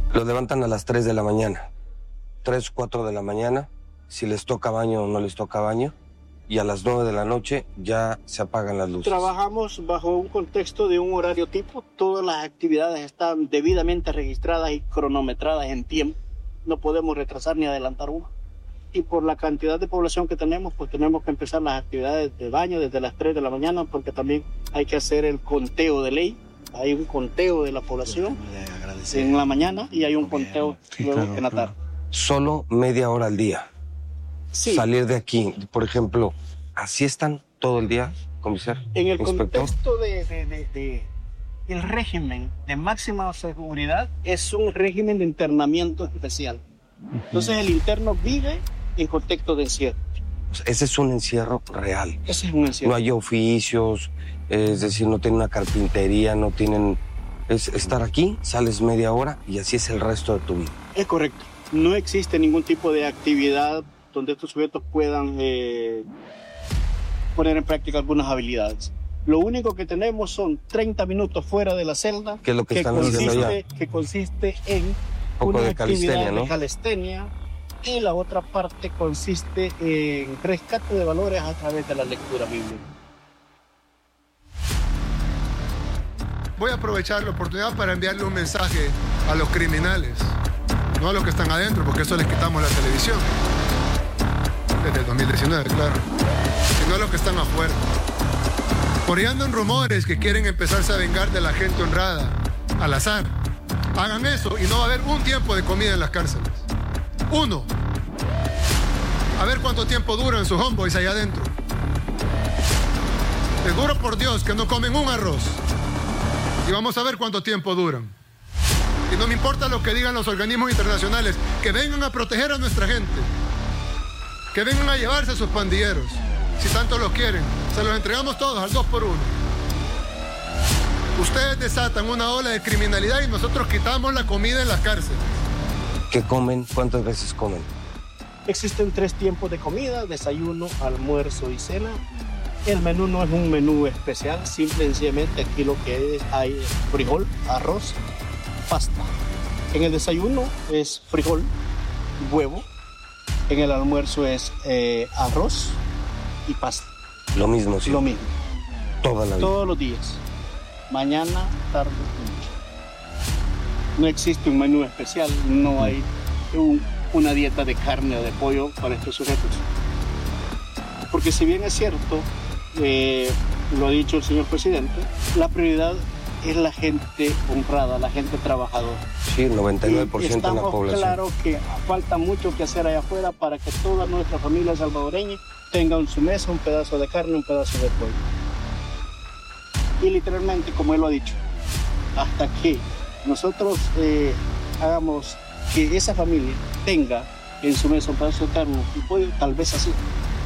Los levantan a las 3 de la mañana, 3, 4 de la mañana, si les toca baño o no les toca baño, y a las 9 de la noche ya se apagan las luces. Trabajamos bajo un contexto de un horario tipo, todas las actividades están debidamente registradas y cronometradas en tiempo, no podemos retrasar ni adelantar una. Y por la cantidad de población que tenemos, pues tenemos que empezar las actividades de baño desde las 3 de la mañana, porque también hay que hacer el conteo de ley. Hay un conteo de la población en la mañana y hay un conteo luego en la tarde. Solo media hora al día. Sí. Salir de aquí, por ejemplo, ¿así están todo el día, comisario? En el inspector? contexto de el régimen de máxima seguridad es un régimen de internamiento especial. Entonces el interno vive en contexto de encierro. Ese es un encierro real. Ese es un encierro. No hay oficios, es decir, no tienen una carpintería, no tienen... Es estar aquí, sales media hora y así es el resto de tu vida. Es correcto. No existe ningún tipo de actividad donde estos sujetos puedan poner en práctica algunas habilidades. Lo único que tenemos son 30 minutos fuera de la celda, ¿Qué es lo que están haciendo allá? Que consiste en Un poco una de calistenia, actividad ¿no? de calistenia, y la otra parte consiste en rescate de valores a través de la lectura bíblica. Voy a aprovechar la oportunidad para enviarle un mensaje a los criminales, no a los que están adentro, porque eso les quitamos la televisión, desde el 2019, claro, sino a los que están afuera. Por ahí andan rumores que quieren empezarse a vengar de la gente honrada, al azar. Hagan eso y no va a haber un tiempo de comida en las cárceles. 1. A ver cuánto tiempo duran sus homeboys allá adentro. Les juro por Dios que no comen un arroz. Y vamos a ver cuánto tiempo duran. Y no me importa lo que digan los organismos internacionales, que vengan a proteger a nuestra gente. Que vengan a llevarse a sus pandilleros. Si tanto los quieren, se los entregamos todos al 2 por 1. Ustedes desatan una ola de criminalidad y nosotros quitamos la comida en las cárceles. ¿Qué comen? ¿Cuántas veces comen? Existen 3 tiempos de comida: desayuno, almuerzo y cena. El menú no es un menú especial, simple y sencillamente aquí lo que hay es frijol, arroz, pasta. En el desayuno es frijol, huevo. En el almuerzo es arroz y pasta. Lo mismo, sí. Lo mismo. Toda la vida. Todos los días. Mañana, tarde y noche. No existe un menú especial, no hay una dieta de carne o de pollo para estos sujetos. Porque si bien es cierto, lo ha dicho el señor presidente, la prioridad es la gente honrada, la gente trabajadora. Sí, el 99% de la estamos población. Claro que falta mucho que hacer allá afuera para que toda nuestra familia salvadoreña tenga en su mesa un pedazo de carne, un pedazo de pollo. Y literalmente, como él lo ha dicho, hasta que nosotros hagamos que esa familia tenga en su mesa un pedazo de carne y pollo, tal vez así.